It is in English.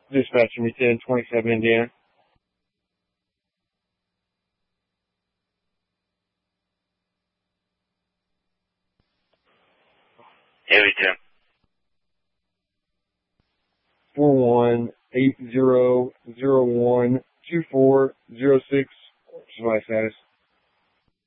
Dispatcher me 1027 Indiana. Haley 10. 4180012406. What's my status?